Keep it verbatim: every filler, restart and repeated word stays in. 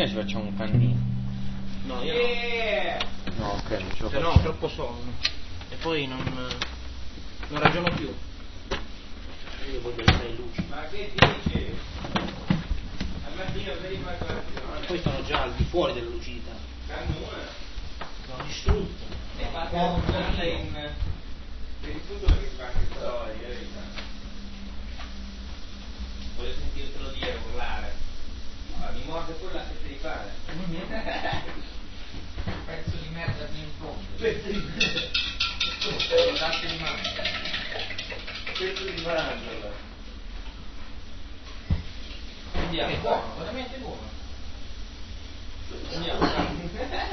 mattina ci facciamo un pannino. No, io yeah. no. No, ok, non ce lo Se faccio. no, troppo sonno. E poi non, non ragiono più. Io voglio stare luci. Ma che dici? Al mattino prima E poi sono già al di fuori della lucidità. Cannuna. Sono distrutto. E fate una in... Per il futuro che fa che storia, verità. Voglio sentirtelo dire, urlare. Ah, mi morde quella che devi fare. Pezzo di merda mi incontro. Pezzo di merda. Date di mano. Pezzo di mandorla. Andiamo. È buono, veramente buono. Andiamo.